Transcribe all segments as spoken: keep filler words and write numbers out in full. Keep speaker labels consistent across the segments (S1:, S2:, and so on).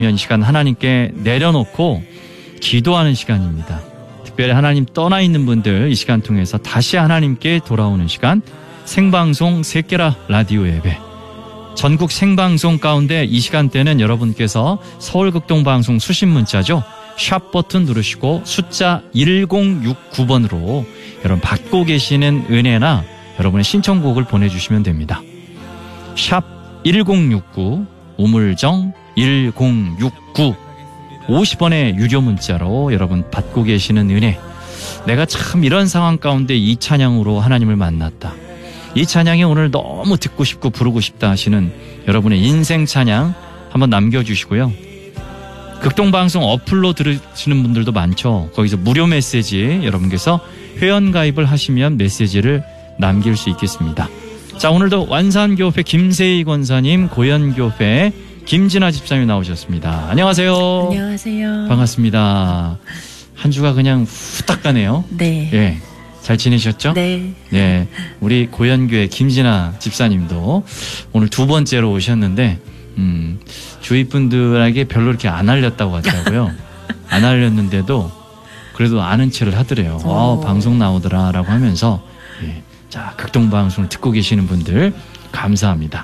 S1: 이 시간 하나님께 내려놓고 기도하는 시간입니다. 특별히 하나님 떠나 있는 분들 이 시간 통해서 다시 하나님께 돌아오는 시간, 생방송 새끼라 라디오 예배. 전국 생방송 가운데 이 시간대는 여러분께서 서울극동방송 수신 문자죠. 샵 버튼 누르시고 숫자 일공육구 번으로 여러분 받고 계시는 은혜나 여러분의 신청곡을 보내주시면 됩니다. 샵 일공육구 우물정 일공육구 오십 원의 유료 문자로 여러분 받고 계시는 은혜. 내가 참 이런 상황 가운데 이 찬양으로 하나님을 만났다. 이 찬양이 오늘 너무 듣고 싶고 부르고 싶다 하시는 여러분의 인생 찬양 한번 남겨주시고요. 극동방송 어플로 들으시는 분들도 많죠. 거기서 무료 메시지 여러분께서 회원가입을 하시면 메시지를 남길 수 있겠습니다. 자, 오늘도 완산교회 김세희 권사님, 고연교회 김진아 집사님 나오셨습니다. 안녕하세요.
S2: 안녕하세요.
S1: 반갑습니다. 한 주가 그냥 후딱 가네요.
S2: 네.
S1: 예. 잘 지내셨죠?
S2: 네.
S1: 네. 우리 고연교회 김진아 집사님도 오늘 두 번째로 오셨는데, 음, 주위 분들에게 별로 이렇게 안 알렸다고 하더라고요. 안 알렸는데도 그래도 아는 체를 하더래요. 어, 방송 나오더라라고 하면서. 예. 자, 극동방송을 듣고 계시는 분들 감사합니다.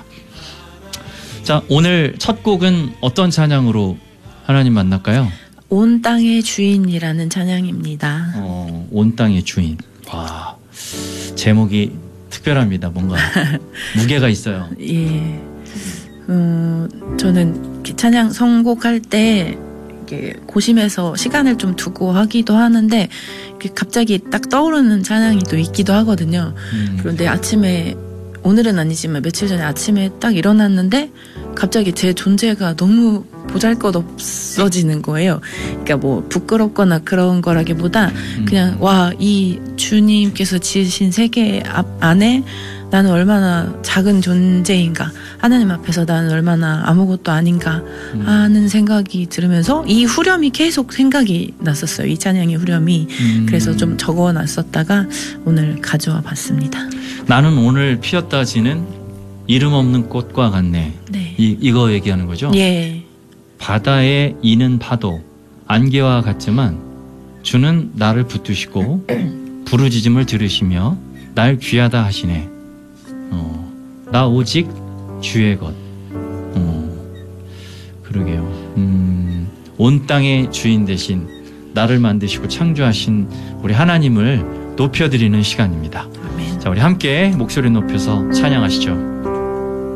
S1: 자, 오늘 첫 곡은 어떤 찬양으로 하나님 만날까요?
S2: 온 땅의 주인이라는 찬양입니다.
S1: 어, 온 땅의 주인. 와, 제목이 특별합니다. 뭔가 무게가 있어요.
S2: 예. 음, 저는 찬양 선곡할 때 이렇게 고심해서 시간을 좀 두고 하기도 하는데 갑자기 딱 떠오르는 찬양이 또 있기도 하거든요. 음. 그런데 아침에 오늘은 아니지만 며칠 전에 아침에 딱 일어났는데 갑자기 제 존재가 너무 보잘것없어지는 거예요. 그러니까 뭐 부끄럽거나 그런 거라기보다 그냥 와, 이 주님께서 지으신 세계 앞 안에 나는 얼마나 작은 존재인가, 하나님 앞에서 나는 얼마나 아무것도 아닌가 하는 생각이 들으면서 이 후렴이 계속 생각이 났었어요. 이 찬양의 후렴이. 음. 그래서 좀 적어놨었다가 오늘 가져와 봤습니다.
S1: 나는 오늘 피었다 지는 이름 없는 꽃과 같네.
S2: 네.
S1: 이, 이거 얘기하는 거죠?
S2: 예.
S1: 바다에 이는 파도 안개와 같지만 주는 나를 붙드시고 부르짖음을 들으시며 날 귀하다 하시네. 어, 나 오직 주의 것. 어, 그러게요. 음, 온 땅의 주인 대신 나를 만드시고 창조하신 우리 하나님을 높여드리는 시간입니다.
S2: 아멘.
S1: 자, 우리 함께 목소리 높여서 찬양하시죠.